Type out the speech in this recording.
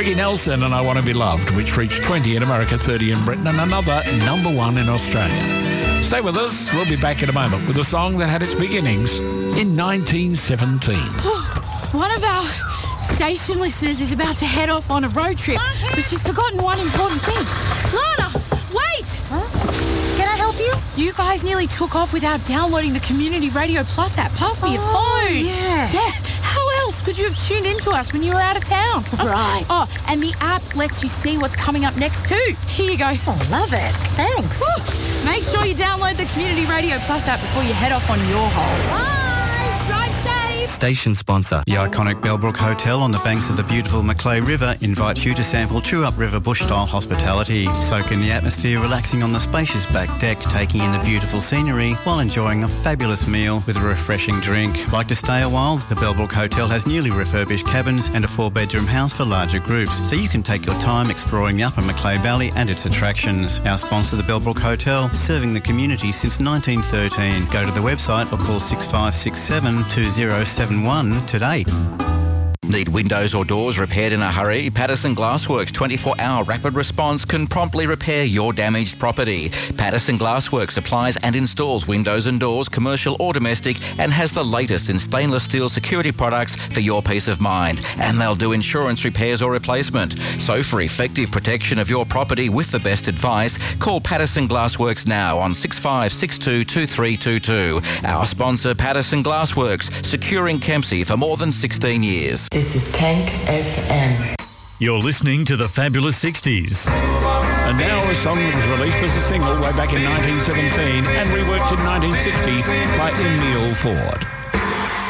Ricky Nelson and I Want to Be Loved, which reached 20 in America, 30 in Britain, and another number 1 in Australia. Stay with us. We'll be back in a moment with a song that had its beginnings in 1917. One of our station listeners is about to head off on a road trip, but she's forgotten one important thing. Lana, wait! Huh? Can I help you? You guys nearly took off without downloading the Community Radio Plus app. Pass me your phone. Yeah. How else could you have tuned into us when you were out of town? Right. Oh, and the app lets you see what's coming up next too. Here you go. Oh, love it. Thanks. Woo. Make sure you download the Community Radio Plus app before you head off on your hole. Bye. Drive safe. Station sponsor. The iconic Bellbrook Hotel on the banks of the beautiful Macleay River invites you to sample True Up River bush-style hospitality. Soak in the atmosphere, relaxing on the spacious back deck, taking in the beautiful scenery while enjoying a fabulous meal with a refreshing drink. Like to stay a while? The Bellbrook Hotel has newly refurbished cabins and a 4-bedroom house for larger groups, so you can take your time exploring the Upper Macleay Valley and its attractions. Our sponsor, the Bellbrook Hotel, serving the community since 1913. Go to the website or call 6567 2071 today. Need windows or doors repaired in a hurry? Patterson Glassworks 24-hour rapid response can promptly repair your damaged property. Patterson Glassworks supplies and installs windows and doors, commercial or domestic, and has the latest in stainless steel security products for your peace of mind. And they'll do insurance repairs or replacement. So for effective protection of your property with the best advice, call Patterson Glassworks now on 6562 2322. Our sponsor, Patterson Glassworks, securing Kempsey for more than 16 years. This is Tank FM. You're listening to the Fabulous 60s. And now a song that was released as a single way back in 1917 and reworked in 1960 by Emile Ford.